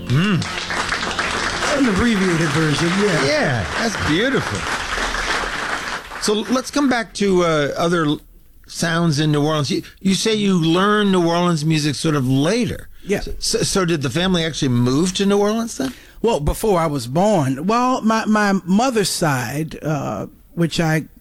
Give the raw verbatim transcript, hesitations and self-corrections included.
An abbreviated version, yeah. Yeah, that's beautiful. So let's come back to uh, other sounds in New Orleans. You, you say you learned New Orleans music sort of later. Yeah. So, so did the family actually move to New Orleans then? Well, before I was born. Well, my, my mother's side, uh, which I